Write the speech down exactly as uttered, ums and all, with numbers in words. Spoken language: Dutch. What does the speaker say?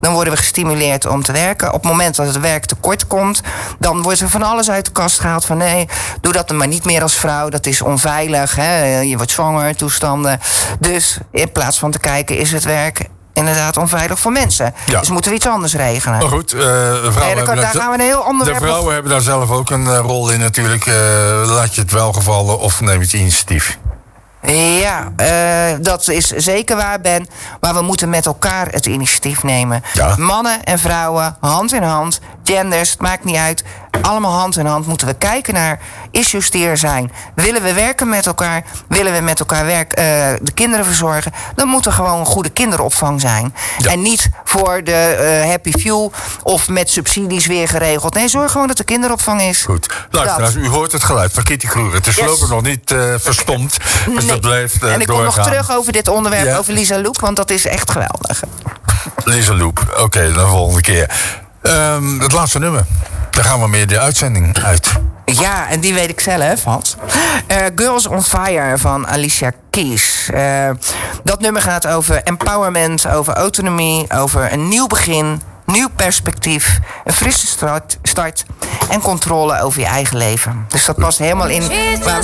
Dan worden we gestimuleerd om te werken. Op het moment dat het werk tekort komt, dan wordt er van alles uit de kast gehaald. Van nee, doe dat maar niet meer als vrouw. Dat is onveilig. Hè? Je wordt zwanger, toestanden. Dus in plaats van te kijken, is het werk inderdaad onveilig voor mensen. Ja. Dus moeten we iets anders regelen. Maar goed, uh, vrouwen nee, daar, daar gaan we een heel ander De vrouwen op. hebben daar zelf ook een uh, rol in natuurlijk. Uh, laat je het wel gevallen of neem je het initiatief? Ja, uh, dat is zeker waar, Ben. Maar we moeten met elkaar het initiatief nemen. Ja. Mannen en vrouwen, hand in hand. Genders, het maakt niet uit. Allemaal hand in hand moeten we kijken naar issues die er zijn. Willen we werken met elkaar? Willen we met elkaar werk, uh, de kinderen verzorgen? Dan moet er gewoon een goede kinderopvang zijn. Ja. En niet voor de uh, happy few of met subsidies weer geregeld. Nee, zorg gewoon dat er kinderopvang is. Goed. Luisteraars, u hoort het geluid van Kitty Kroeger. Het is yes. voorlopig nog niet uh, verstomd. Dus nee. dat blijft uh, En ik doorgaan. kom nog terug over dit onderwerp, ja. over Lisa Loep, want dat is echt geweldig. Lisa Loep, oké, okay, dan de volgende keer. Um, het laatste nummer. Daar gaan we meer de uitzending uit. Ja, en die weet ik zelf, Hans. Uh, Girls on Fire van Alicia Keys. Uh, dat nummer gaat over empowerment, over autonomie, over een nieuw begin, nieuw perspectief, een frisse start, start en controle over je eigen leven. Dus dat past helemaal in waar